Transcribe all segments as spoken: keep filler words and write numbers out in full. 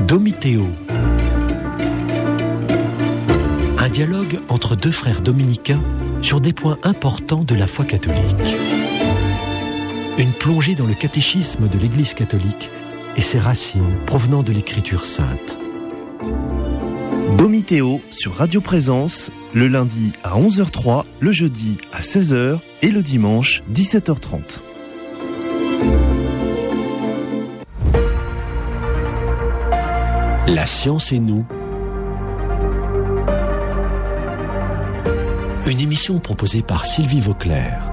Domitéo. Un dialogue entre deux frères dominicains sur des points importants de la foi catholique. Une plongée dans le catéchisme de l'Église catholique et ses racines provenant de l'Écriture sainte. Domitéo sur Radio Présence, le lundi à onze heures zéro trois, le jeudi à seize heures et le dimanche dix-sept heures trente. La science et nous. Une émission proposée par Sylvie Vauclair.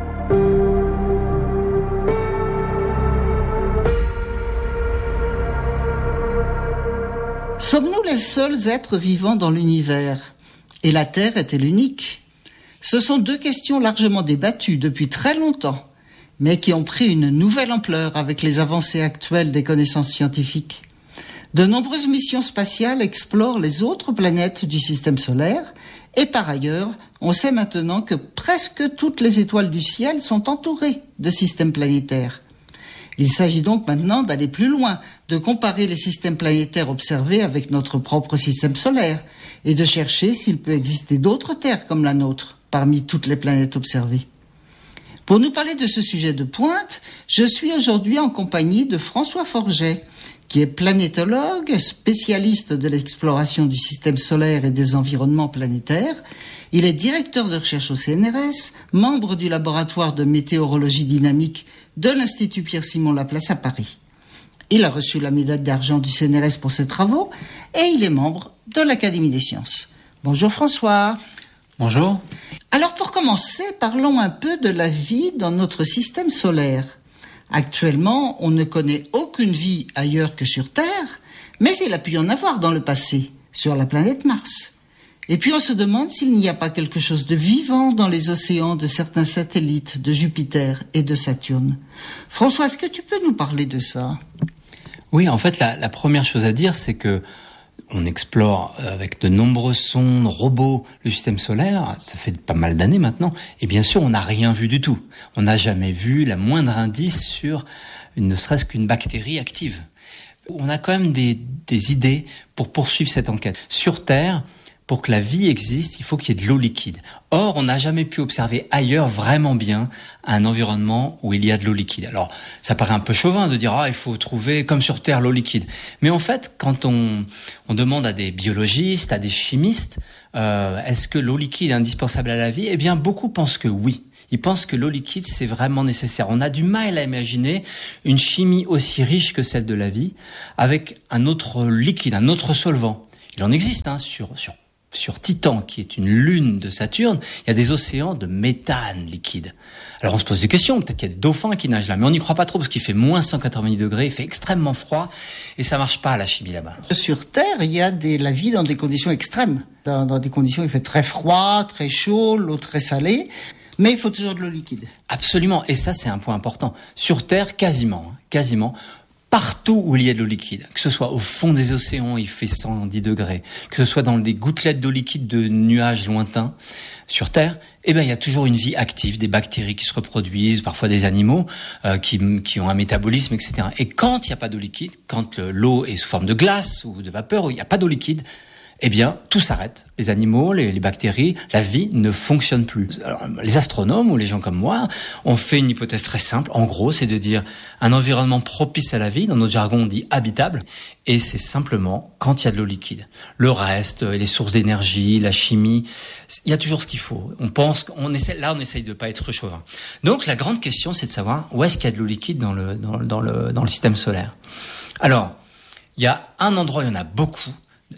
Sommes-nous les seuls êtres vivants dans l'univers ? Et la Terre est-elle unique ? Ce sont deux questions largement débattues depuis très longtemps, mais qui ont pris une nouvelle ampleur avec les avancées actuelles des connaissances scientifiques. De nombreuses missions spatiales explorent les autres planètes du système solaire, et par ailleurs, on sait maintenant que presque toutes les étoiles du ciel sont entourées de systèmes planétaires. Il s'agit donc maintenant d'aller plus loin, de comparer les systèmes planétaires observés avec notre propre système solaire et de chercher s'il peut exister d'autres terres comme la nôtre parmi toutes les planètes observées. Pour nous parler de ce sujet de pointe, je suis aujourd'hui en compagnie de François Forget, qui est planétologue, spécialiste de l'exploration du système solaire et des environnements planétaires. Il est directeur de recherche au C N R S, membre du laboratoire de météorologie dynamique de l'Institut Pierre-Simon Laplace à Paris. Il a reçu la médaille d'argent du C N R S pour ses travaux et il est membre de l'Académie des sciences. Bonjour François. Bonjour. Alors pour commencer, parlons un peu de la vie dans notre système solaire. Actuellement, on ne connaît aucune vie ailleurs que sur Terre, mais il a pu y en avoir dans le passé, sur la planète Mars. Et puis on se demande s'il n'y a pas quelque chose de vivant dans les océans de certains satellites de Jupiter et de Saturne. François, est-ce que tu peux nous parler de ça ? Oui, en fait, la, la première chose à dire, c'est que on explore avec de nombreux sondes, robots, le système solaire. Ça fait pas mal d'années maintenant. Et bien sûr, on n'a rien vu du tout. On n'a jamais vu la moindre indice sur une, ne serait-ce qu'une bactérie active. On a quand même des, des idées pour poursuivre cette enquête. Sur Terre, pour que la vie existe, il faut qu'il y ait de l'eau liquide. Or, on n'a jamais pu observer ailleurs vraiment bien un environnement où il y a de l'eau liquide. Alors, ça paraît un peu chauvin de dire « Ah, il faut trouver, comme sur Terre, l'eau liquide ». Mais en fait, quand on, on demande à des biologistes, à des chimistes, euh, est-ce que l'eau liquide est indispensable à la vie ? Eh bien, beaucoup pensent que oui. Ils pensent que l'eau liquide, c'est vraiment nécessaire. On a du mal à imaginer une chimie aussi riche que celle de la vie avec un autre liquide, un autre solvant. Il en existe hein, sur, sur Sur Titan, qui est une lune de Saturne, il y a des océans de méthane liquide. Alors on se pose des questions, peut-être qu'il y a des dauphins qui nagent là, mais on n'y croit pas trop parce qu'il fait moins cent quatre-vingt-dix degrés, il fait extrêmement froid et ça marche pas la chimie là-bas. Sur Terre, il y a des, la vie dans des conditions extrêmes. Dans, dans des conditions où il fait très froid, très chaud, l'eau très salée, mais il faut toujours de l'eau liquide. Absolument, et ça c'est un point important. Sur Terre, quasiment, quasiment, partout où il y a de l'eau liquide, que ce soit au fond des océans, il fait cent dix degrés, que ce soit dans des gouttelettes d'eau liquide de nuages lointains, sur Terre, eh ben il y a toujours une vie active, des bactéries qui se reproduisent, parfois des animaux euh, qui, qui ont un métabolisme, et cetera. Et quand il n'y a pas d'eau liquide, quand le, l'eau est sous forme de glace ou de vapeur, où il n'y a pas d'eau liquide, eh bien, tout s'arrête. Les animaux, les, les bactéries, la vie ne fonctionne plus. Alors, les astronomes ou les gens comme moi ont fait une hypothèse très simple. En gros, c'est de dire un environnement propice à la vie. Dans notre jargon, on dit habitable. Et c'est simplement quand il y a de l'eau liquide. Le reste, les sources d'énergie, la chimie, il y a toujours ce qu'il faut. On pense qu'on essaie, là, on essaye de pas être chauvin. Donc, la grande question, c'est de savoir où est-ce qu'il y a de l'eau liquide dans le, dans, dans le, dans le système solaire. Alors, il y a un endroit, il y en a beaucoup.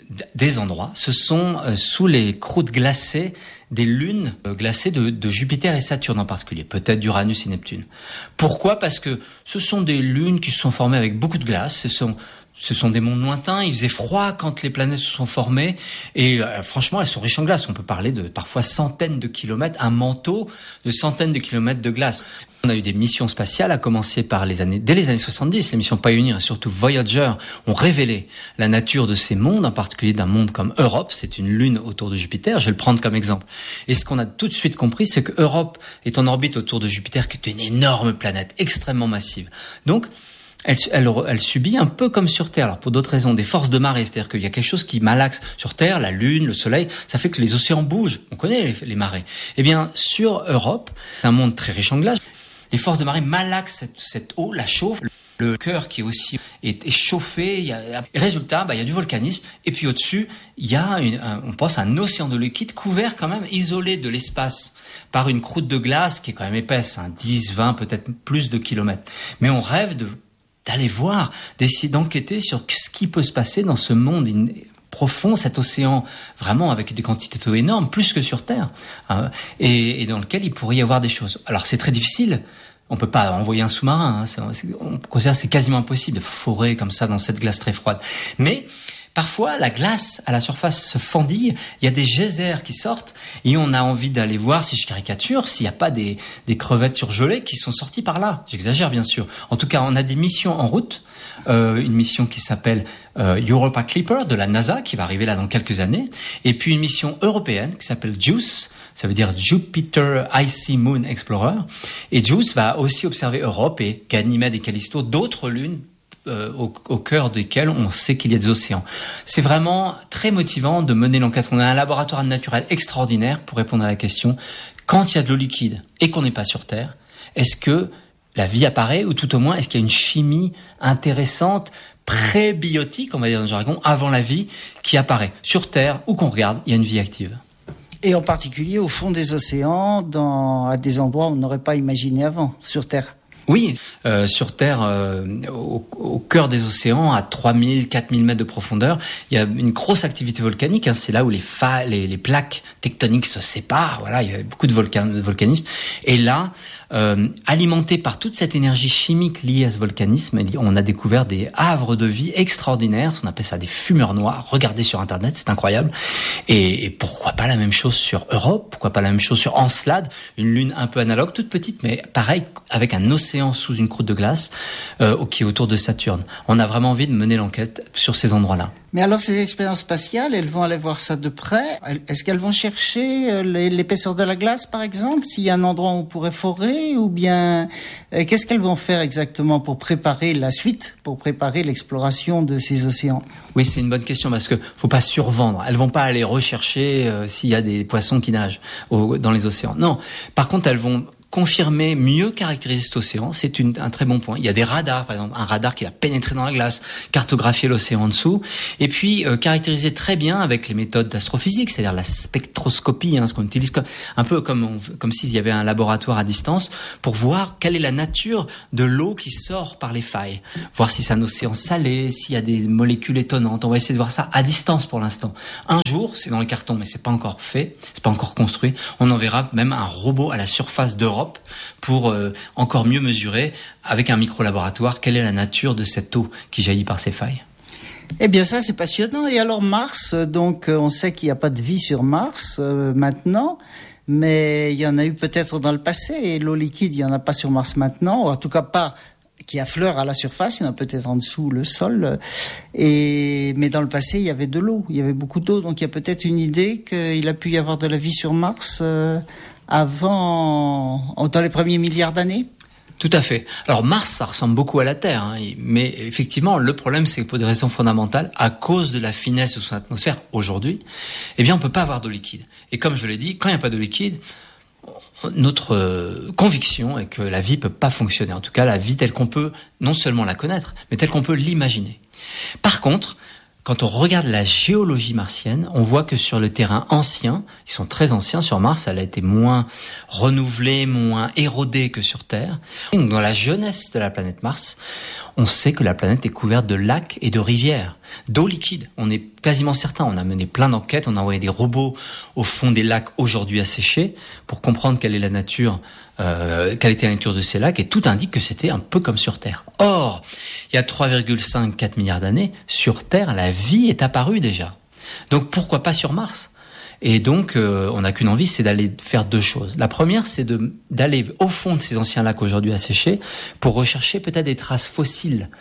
Des endroits, ce sont euh, sous les croûtes glacées des lunes euh, glacées de, de Jupiter et Saturne en particulier, peut-être d'Uranus et Neptune. Pourquoi ? Parce que ce sont des lunes qui se sont formées avec beaucoup de glace, ce sont, ce sont des mondes lointains, il faisait froid quand les planètes se sont formées, et euh, franchement elles sont riches en glace, on peut parler de parfois centaines de kilomètres, un manteau de centaines de kilomètres de glace. On a eu des missions spatiales, à commencer par les années, dès les années soixante-dix, les missions Pioneer et surtout Voyager ont révélé la nature de ces mondes, en particulier d'un monde comme Europe, c'est une lune autour de Jupiter, je vais le prendre comme exemple. Et ce qu'on a tout de suite compris, c'est que Europe est en orbite autour de Jupiter, qui est une énorme planète, extrêmement massive. Donc, elle, elle, elle subit un peu comme sur Terre. Alors pour d'autres raisons, des forces de marée, c'est-à-dire qu'il y a quelque chose qui malaxe sur Terre, la Lune, le Soleil, ça fait que les océans bougent. On connaît les, les marées. Eh bien, sur Europe, un monde très riche en glace, les forces de marée malaxent cette, cette eau, la chauffent. Le cœur qui est aussi est, est chauffé. Il y a, résultat, bah, il y a du volcanisme. Et puis au-dessus, il y a, une, un, on pense, un océan de liquide couvert quand même, isolé de l'espace par une croûte de glace qui est quand même épaisse, hein, dix, vingt, peut-être plus de kilomètres. Mais on rêve de, d'aller voir, d'essayer d'enquêter sur ce qui peut se passer dans ce monde in, profond, cet océan vraiment avec des quantités d'eau énormes, plus que sur Terre, hein, et, et dans lequel il pourrait y avoir des choses. Alors c'est très difficile. On peut pas envoyer un sous-marin, hein. c'est, c'est, on considère que c'est quasiment impossible de forer comme ça dans cette glace très froide. Mais parfois, la glace à la surface se fendille, il y a des geysers qui sortent et on a envie d'aller voir, si je caricature, s'il n'y a pas des, des crevettes surgelées qui sont sorties par là. J'exagère bien sûr. En tout cas, on a des missions en route, euh, une mission qui s'appelle euh, Europa Clipper de la NASA qui va arriver là dans quelques années, et puis une mission européenne qui s'appelle JUICE. Ça veut dire Jupiter Icy Moon Explorer. Et JUICE va aussi observer Europe et Ganymède et Callisto, d'autres lunes euh, au, au cœur desquelles on sait qu'il y a des océans. C'est vraiment très motivant de mener l'enquête. On a un laboratoire naturel extraordinaire pour répondre à la question, quand il y a de l'eau liquide et qu'on n'est pas sur Terre, est-ce que la vie apparaît, ou tout au moins est-ce qu'il y a une chimie intéressante, prébiotique, on va dire dans le jargon, avant la vie qui apparaît sur Terre, où qu'on regarde, il y a une vie active. Et en particulier au fond des océans, dans, à des endroits où on n'aurait pas imaginé avant, sur Terre. Oui, euh, sur Terre, euh, au, au cœur des océans, à trois mille, quatre mille mètres de profondeur, il y a une grosse activité volcanique. Hein, c'est là où les, fa- les, les plaques tectoniques se séparent. Voilà, il y a beaucoup de, volcan- de volcanisme. Et là, euh, alimenté par toute cette énergie chimique liée à ce volcanisme, on a découvert des havres de vie extraordinaires. On appelle ça des fumeurs noirs. Regardez sur Internet, c'est incroyable. Et, et pourquoi pas la même chose sur Europe? Pourquoi pas la même chose sur Encelade, une lune un peu analogue, toute petite, mais pareil, avec un océan sous une croûte de glace euh, qui est autour de Saturne. On a vraiment envie de mener l'enquête sur ces endroits-là. Mais alors ces expériences spatiales, elles vont aller voir ça de près. Est-ce qu'elles vont chercher l'épaisseur de la glace, par exemple, s'il y a un endroit où on pourrait forer, ou bien euh, qu'est-ce qu'elles vont faire exactement pour préparer la suite, pour préparer l'exploration de ces océans? Oui, c'est une bonne question parce que faut pas survendre. Elles vont pas aller rechercher euh, s'il y a des poissons qui nagent au, dans les océans. Non. Par contre, elles vont confirmer, mieux caractériser cet océan, c'est une, un très bon point. Il y a des radars, par exemple, un radar qui va pénétrer dans la glace, cartographier l'océan en dessous, et puis euh, caractériser très bien avec les méthodes d'astrophysique, c'est-à-dire la spectroscopie, hein, ce qu'on utilise comme, un peu comme, on, comme s'il y avait un laboratoire à distance, pour voir quelle est la nature de l'eau qui sort par les failles, voir si c'est un océan salé, s'il y a des molécules étonnantes. On va essayer de voir ça à distance pour l'instant. Un jour, c'est dans les cartons, mais c'est pas encore fait, c'est pas encore construit, on enverra même un robot à la surface d'Europe pour euh, encore mieux mesurer avec un micro-laboratoire quelle est la nature de cette eau qui jaillit par ces failles. Eh bien ça c'est passionnant. Et alors Mars, donc on sait qu'il n'y a pas de vie sur Mars euh, maintenant, mais il y en a eu peut-être dans le passé, et l'eau liquide il n'y en a pas sur Mars maintenant, ou en tout cas pas qui affleure à la surface, il y en a peut-être en dessous le sol, et mais dans le passé il y avait de l'eau, il y avait beaucoup d'eau, donc il y a peut-être une idée qu'il a pu y avoir de la vie sur Mars euh, avant, dans les premiers milliards d'années. Tout à fait. Alors Mars, ça ressemble beaucoup à la Terre, hein, mais effectivement, le problème, c'est que pour des raisons fondamentales, à cause de la finesse de son atmosphère aujourd'hui, eh bien, on peut pas avoir d'eau liquide. Et comme je l'ai dit, quand il n'y a pas d'eau liquide, notre euh, conviction est que la vie peut pas fonctionner. En tout cas, la vie telle qu'on peut non seulement la connaître, mais telle qu'on peut l'imaginer. Par contre, quand on regarde la géologie martienne, on voit que sur le terrain ancien, ils sont très anciens sur Mars, elle a été moins renouvelée, moins érodée que sur Terre. Et donc dans la jeunesse de la planète Mars, on sait que la planète est couverte de lacs et de rivières, d'eau liquide. On est quasiment certain, on a mené plein d'enquêtes, on a envoyé des robots au fond des lacs aujourd'hui asséchés pour comprendre quelle est la nature Euh, quelle était la nature de ces lacs, et tout indique que c'était un peu comme sur Terre. Or, il y a trois virgule cinq à quatre milliards d'années, sur Terre, la vie est apparue déjà. Donc pourquoi pas sur Mars ? Et donc, euh, on n'a qu'une envie, c'est d'aller faire deux choses. La première, c'est de, d'aller au fond de ces anciens lacs aujourd'hui asséchés pour rechercher peut-être des traces fossiles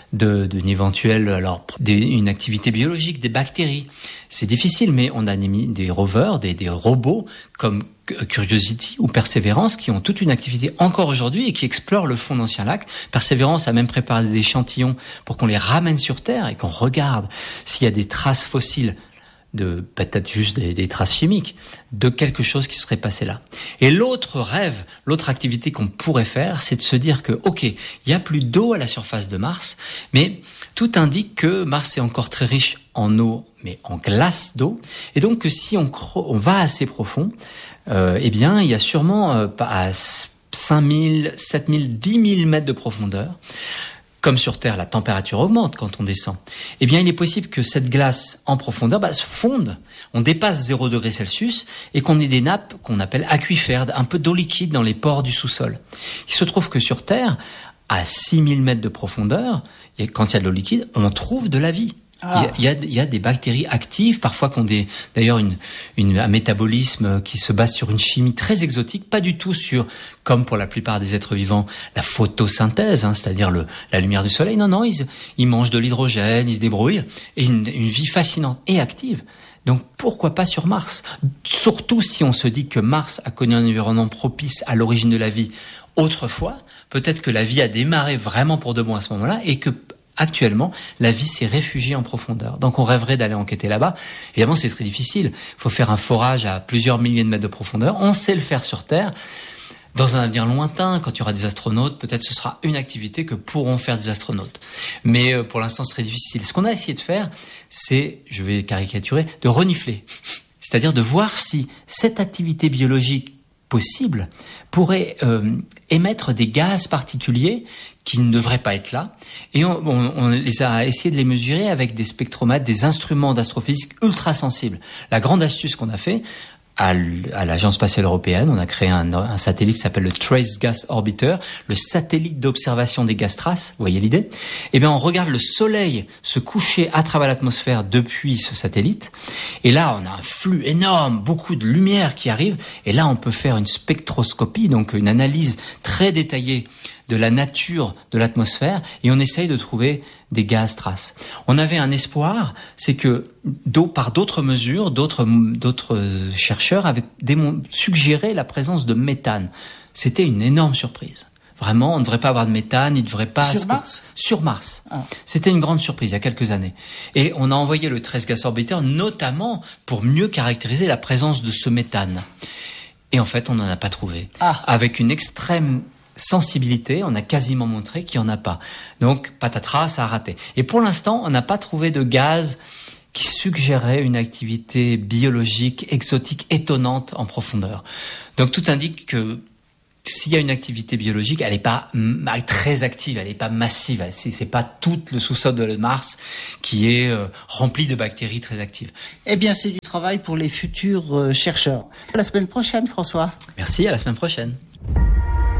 de, d'une éventuelle, alors, des, une activité biologique, des bactéries. C'est difficile, mais on a des, des rovers, des, des robots comme Curiosity ou Perseverance qui ont toute une activité encore aujourd'hui et qui explorent le fond d'anciens lacs. Perseverance a même préparé des échantillons pour qu'on les ramène sur Terre et qu'on regarde s'il y a des traces fossiles, de peut-être juste des, des traces chimiques, de quelque chose qui serait passé là. Et l'autre rêve, l'autre activité qu'on pourrait faire, c'est de se dire que, ok, il y a plus d'eau à la surface de Mars, mais tout indique que Mars est encore très riche en eau, mais en glace d'eau, et donc que si on, on va assez profond, euh, eh bien, il y a sûrement euh, à cinq mille, sept mille, dix mille mètres de profondeur. Comme sur Terre, la température augmente quand on descend. Eh bien, il est possible que cette glace en profondeur bah, se fonde. On dépasse zéro degré Celsius et qu'on ait des nappes qu'on appelle aquifères, un peu d'eau liquide dans les pores du sous-sol. Il se trouve que sur Terre, à six mille mètres de profondeur, quand il y a de l'eau liquide, on trouve de la vie. Ah. Il, y a, il y a des bactéries actives, parfois qui ont des, d'ailleurs une, une, un métabolisme qui se base sur une chimie très exotique, pas du tout sur, comme pour la plupart des êtres vivants, la photosynthèse, hein, c'est-à-dire le, la lumière du soleil. Non, non, ils, ils mangent de l'hydrogène, ils se débrouillent, et une, une vie fascinante et active. Donc pourquoi pas sur Mars? Surtout si on se dit que Mars a connu un environnement propice à l'origine de la vie autrefois, peut-être que la vie a démarré vraiment pour de bon à ce moment-là, et que actuellement, la vie s'est réfugiée en profondeur. Donc on rêverait d'aller enquêter là-bas. Évidemment, c'est très difficile. Il faut faire un forage à plusieurs milliers de mètres de profondeur. On sait le faire sur Terre. Dans un avenir lointain, quand il y aura des astronautes, peut-être ce sera une activité que pourront faire des astronautes. Mais euh, pour l'instant, ce serait difficile. Ce qu'on a essayé de faire, c'est, je vais caricaturer, de renifler. C'est-à-dire de voir si cette activité biologique possible pourrait euh, émettre des gaz particuliers qui ne devraient pas être là. Et on, on, on les a essayé de les mesurer avec des spectromètres, des instruments d'astrophysique ultra sensibles. La grande astuce qu'on a fait, à l'Agence spatiale européenne, on a créé un, un satellite qui s'appelle le Trace Gas Orbiter, le satellite d'observation des gaz traces. Vous voyez l'idée? Eh bien, on regarde le Soleil se coucher à travers l'atmosphère depuis ce satellite. Et là, on a un flux énorme, beaucoup de lumière qui arrive. Et là, on peut faire une spectroscopie, donc une analyse très détaillée de la nature de l'atmosphère, et on essaye de trouver des gaz traces. On avait un espoir, c'est que par d'autres mesures, d'autres, d'autres chercheurs avaient démon- suggéré la présence de méthane. C'était une énorme surprise. Vraiment, on ne devrait pas avoir de méthane, il ne devrait pas... Sur Mars ? Sur Mars. Ah. C'était une grande surprise il y a quelques années. Et on a envoyé le Trace Gas Orbiter notamment pour mieux caractériser la présence de ce méthane. Et en fait, on n'en a pas trouvé. Ah. Avec une extrême sensibilité, on a quasiment montré qu'il n'y en a pas. Donc, patatras, ça a raté. Et pour l'instant, on n'a pas trouvé de gaz qui suggérait une activité biologique, exotique, étonnante en profondeur. Donc, tout indique que s'il y a une activité biologique, elle n'est pas m- très active, elle n'est pas massive. C'est, c'est pas tout le sous-sol de Mars qui est euh, rempli de bactéries très actives. Eh bien, c'est du travail pour les futurs euh, chercheurs. À la semaine prochaine, François. Merci, à la semaine prochaine.